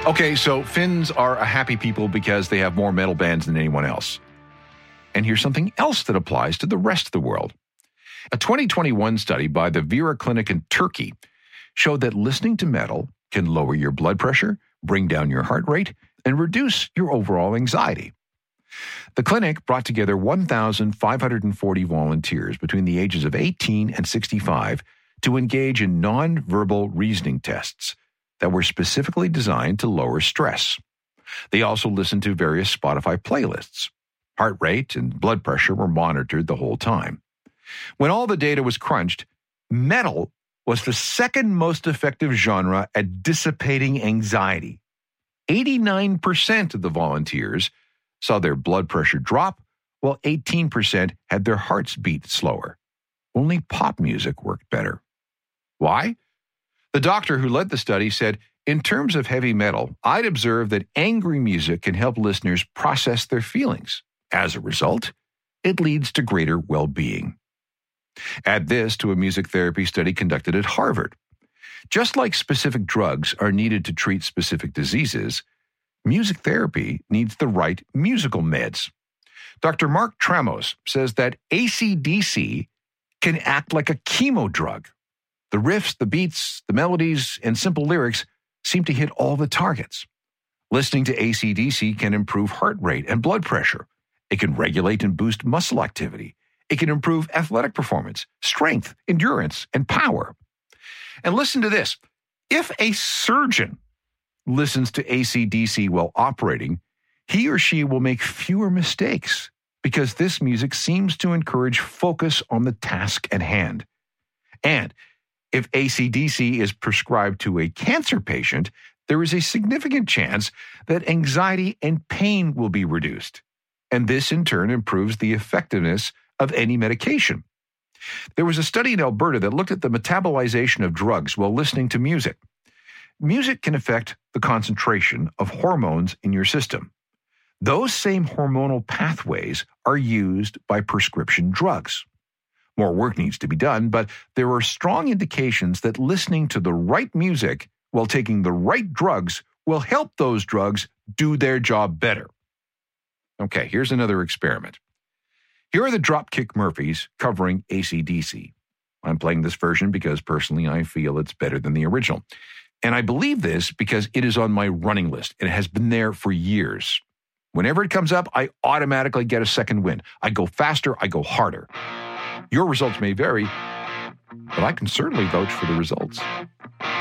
Okay, so Finns are a happy people because they have more metal bands than anyone else. And here's something else that applies to the rest of the world. A 2021 study by the Vera Clinic in Turkey showed that listening to metal can lower your blood pressure, bring down your heart rate, and reduce your overall anxiety. The clinic brought together 1,540 volunteers between the ages of 18 and 65 to engage in non-verbal reasoning tests that were specifically designed to lower stress. They also listened to various Spotify playlists. Heart rate and blood pressure were monitored the whole time. When all the data was crunched, metal was the second most effective genre at dissipating anxiety. 89% of the volunteers saw their blood pressure drop, while 18% had their hearts beat slower. Only pop music worked better. Why? The doctor who led the study said, "In terms of heavy metal, I'd observed that angry music can help listeners process their feelings. As a result, it leads to greater well-being." Add this to a music therapy study conducted at Harvard. Just like specific drugs are needed to treat specific diseases, music therapy needs the right musical meds. Dr. Mark Tramos says that AC/DC can act like a chemo drug. The riffs, the beats, the melodies, and simple lyrics seem to hit all the targets. Listening to AC/DC can improve heart rate and blood pressure. It can regulate and boost muscle activity. It can improve athletic performance, strength, endurance, and power. And listen to this. If a surgeon listens to AC/DC while operating, he or she will make fewer mistakes because this music seems to encourage focus on the task at hand. And if AC/DC is prescribed to a cancer patient, there is a significant chance that anxiety and pain will be reduced. And this, in turn, improves the effectiveness of any medication. There was a study in Alberta that looked at the metabolization of drugs while listening to music. Music can affect the concentration of hormones in your system. Those same hormonal pathways are used by prescription drugs. More work needs to be done, but there are strong indications that listening to the right music while taking the right drugs will help those drugs do their job better. Okay, here's another experiment. Here are the Dropkick Murphys covering AC/DC. I'm playing this version because personally I feel it's better than the original. And I believe this because it is on my running list and it has been there for years. Whenever it comes up, I automatically get a second win. I go faster, I go harder. Your results may vary, but I can certainly vouch for the results.